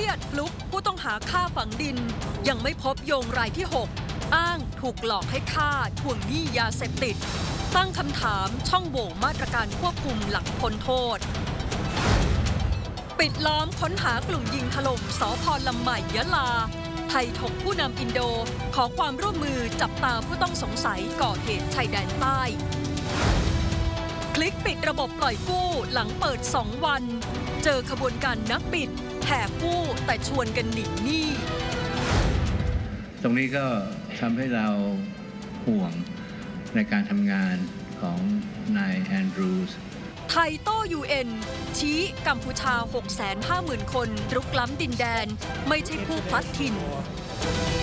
ยดฟลุกผู้ต้องหาฆ่าฝังดินยังไม่พบโยงรายที่ 6อ้างถูกหลอกให้ฆ่าทวงหนี้ยาเสพติดตั้งคำถามช่องโหว่มาตรการควบคุมหลังพ้นโทษปิดล้อมค้นหากลุ่มยิงถล่มสภ.ลำใหม่ยะลาไทยถกผู้นำอินโดขอความร่วมมือจับตาผู้ต้องสงสัยก่อเหตุชายแดนใต้คลิกปิดระบบปล่อยกู้หลังเปิด2 วันเจอขบวนการนักบิดแห่กู้แต่ชวนกันหนีหนี้ตรงนี้ก็ทำให้เราห่วงในการทำงานของนายแอนดรูส์ไทยโต้ UN ชี้กัมพูชา 650,000 คนรุกล้ำดินแดนไม่ใช่ผู้พลัดถิ่น